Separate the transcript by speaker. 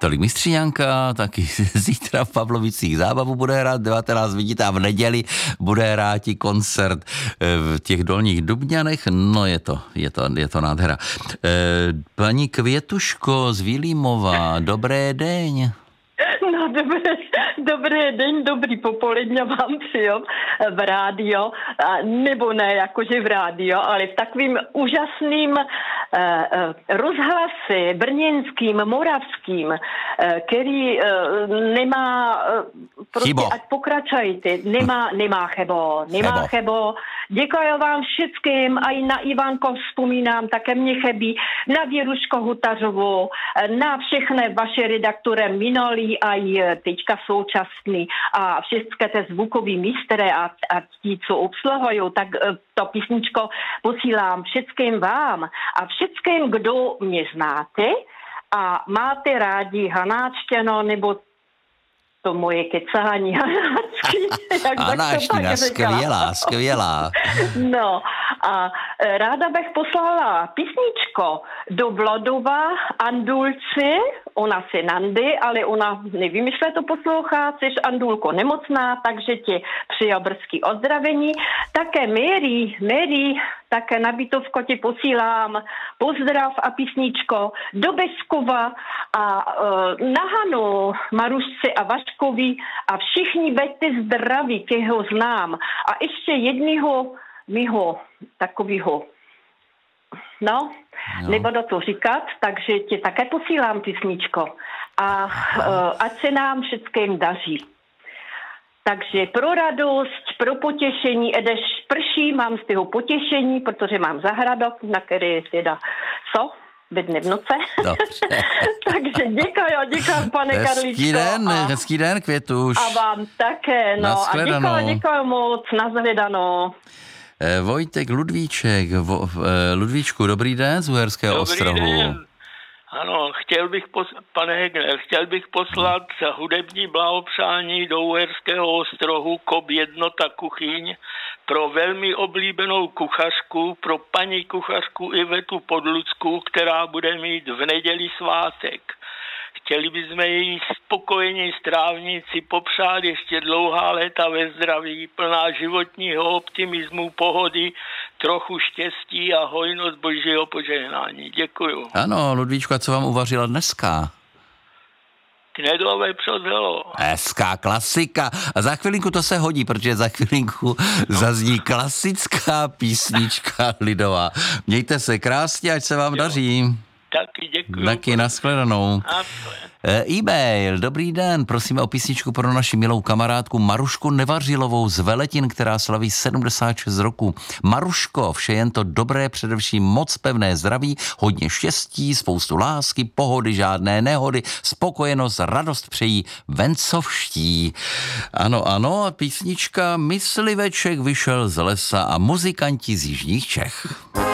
Speaker 1: Tolik Mistříňanka, taky zítra v Pavlovicích zábavu bude hrát, 19 vidíte, a v neděli bude hrát i koncert v těch Dolních Dubňanech, no je to nádhera. Paní Květuško z Vilímova, dobré deň.
Speaker 2: No dobré deň, dobrý popoledne vám přeju v rádio, nebo ne jakože v rádio, ale v takovým úžasným rozhlase brněnským, moravským, který nemá, prostě ať pokračujte, nemá chebo. Děkuji vám všetkým, a i na Ivanko vzpomínám, také mě chybí, na Věruško Hutařovou, na všechny vaše redaktory minulý a i teďka současný a všechny ty zvukový mistry a ti, co obsluhují, tak to písničko posílám všetkým vám a všetkým, kdo mě znáte a máte rádi Hanáčtěno nebo to moje kecání Hanáčky.
Speaker 1: Hanáčtina, skvělá.
Speaker 2: No a ráda bych poslala písničko do Vlodova Andulci, ona se Nandy, ale ona, nevím, jestli to poslouchá, jsi Andulko nemocná, takže tě přeju brzký ozdravení. Také Mary, také na bytovko ti posílám pozdrav a písničko do Beskova a na Hanu, Marušce a Vaškovi a všichni buďte zdraví, těho znám. A ještě jedného mýho takového, nebudu to říkat, takže ti také posílám písničko. A ať se nám všetkým daří. Takže pro radost, pro potěšení, když prší, mám z toho potěšení, protože mám zahradok, na který teda bedne v noce. Takže děkuji, pane Karličko.
Speaker 1: Hezký den, Květuš.
Speaker 2: A vám také, a děkuji moc, nashledanou.
Speaker 1: Vojtek Ludvíček, Ludvíčku, dobrý den z Uherského Ostrohu.
Speaker 3: Dobrý den. Ano, pane Hegner, chtěl bych poslat hudební blahopřání do Uherského Ostrohu KOB Jednota Kuchyň pro velmi oblíbenou kuchařku, pro paní kuchařku Ivetu Podlucku, která bude mít v neděli svátek. Chtěli bychom její spokojení strávníci popřát ještě dlouhá léta ve zdraví, plná životního optimismu, pohody, trochu štěstí a hojnost božího požehnání. Děkuju.
Speaker 1: Ano, Ludvíčko, a co vám uvařila dneska?
Speaker 3: Knedlové přozelo.
Speaker 1: Hezká klasika. A za chvilinku to se hodí, protože za chvilinku zazní klasická písnička lidová. Mějte se krásně, ať se vám daří.
Speaker 3: Taky děkuju.
Speaker 1: Taky nashledanou. E-mail, dobrý den, prosíme o písničku pro naši milou kamarádku Marušku Nevařilovou z Veletin, která slaví 76 roku. Maruško, vše jen to dobré, především moc pevné zdraví, hodně štěstí, spoustu lásky, pohody, žádné nehody, spokojenost, radost přejí vencovští. Ano, písnička Mysliveček vyšel z lesa a muzikanti z jižních Čech.